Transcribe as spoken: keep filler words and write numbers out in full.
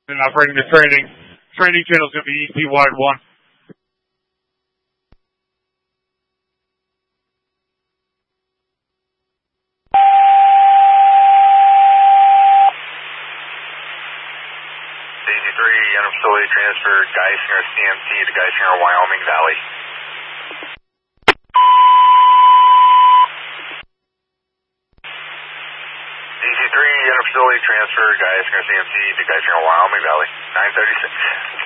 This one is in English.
And operating the training. Training channel is going to be E P Wide one. Daisy three, enter facility transfer Geisinger C M T to Geisinger, Wyoming Valley. Daisy three, enter facility transfer Geisinger C M T to Geisinger, Wyoming Valley. nine thirty-six.